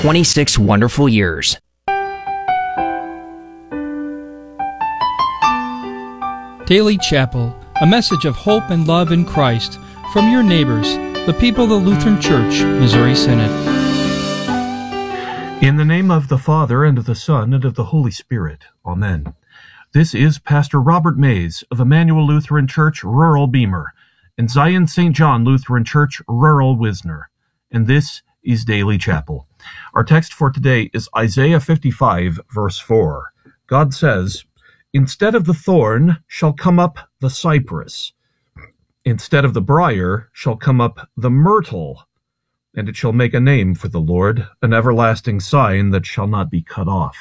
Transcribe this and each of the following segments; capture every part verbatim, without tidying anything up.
twenty-six wonderful years. Daily Chapel, a message of hope and love in Christ from your neighbors, the people of the Lutheran Church, Missouri Synod. In the name of the Father, and of the Son, and of the Holy Spirit. Amen. This is Pastor Robert Mays of Emmanuel Lutheran Church, rural Beamer, and Zion Saint John Lutheran Church, rural Wisner. And this is Daily Chapel. Our text for today is Isaiah fifty-five, verse four. God says, "Instead of the thorn shall come up the cypress. Instead of the briar shall come up the myrtle. And it shall make a name for the Lord, an everlasting sign that shall not be cut off."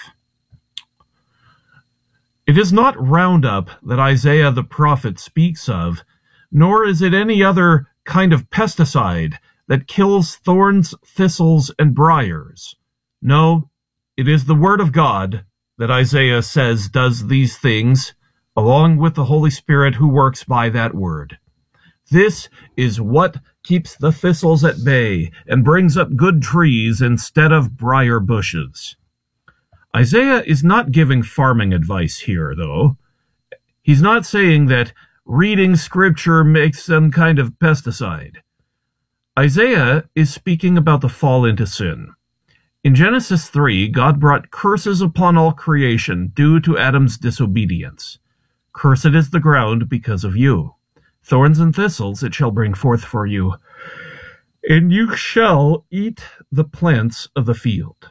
It is not Roundup that Isaiah the prophet speaks of, nor is it any other kind of pesticide that kills thorns, thistles, and briars. No, it is the Word of God that Isaiah says does these things, along with the Holy Spirit who works by that Word. This is what keeps the thistles at bay and brings up good trees instead of briar bushes. Isaiah is not giving farming advice here, though. He's not saying that reading Scripture makes some kind of pesticide. Isaiah is speaking about the fall into sin. In Genesis three, God brought curses upon all creation due to Adam's disobedience. "Cursed is the ground because of you. Thorns and thistles it shall bring forth for you, and you shall eat the plants of the field."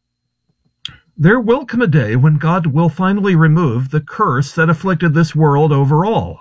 There will come a day when God will finally remove the curse that afflicted this world overall.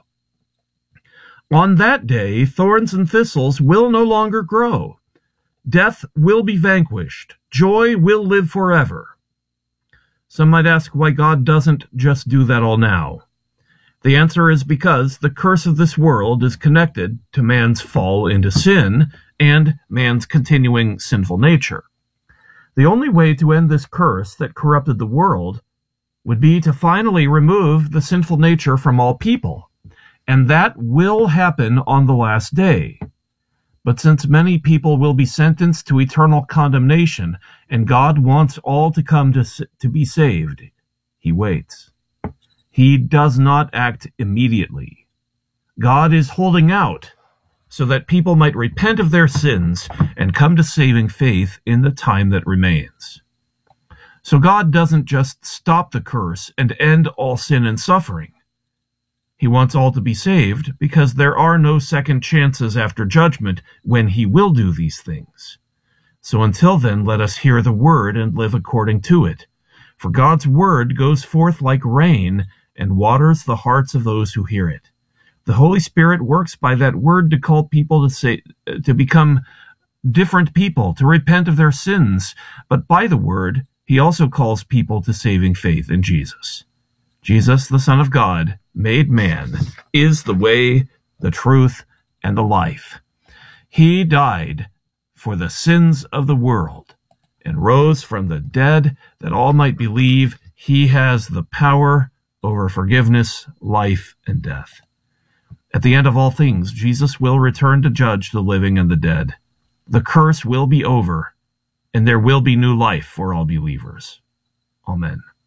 On that day, thorns and thistles will no longer grow. Death will be vanquished. Joy will live forever. Some might ask why God doesn't just do that all now. The answer is because the curse of this world is connected to man's fall into sin and man's continuing sinful nature. The only way to end this curse that corrupted the world would be to finally remove the sinful nature from all people, and that will happen on the last day. But since many people will be sentenced to eternal condemnation, and God wants all to come to, to be saved, he waits. He does not act immediately. God is holding out so that people might repent of their sins and come to saving faith in the time that remains. So God doesn't just stop the curse and end all sin and suffering. He wants all to be saved because there are no second chances after judgment when he will do these things. So until then, let us hear the word and live according to it. For God's word goes forth like rain and waters the hearts of those who hear it. The Holy Spirit works by that word to call people to say, to become different people, to repent of their sins. But by the word, he also calls people to saving faith in Jesus. Jesus, the Son of God, made man, is the way, the truth, and the life. He died for the sins of the world and rose from the dead that all might believe he has the power over forgiveness, life, and death. At the end of all things, Jesus will return to judge the living and the dead. The curse will be over, and there will be new life for all believers. Amen.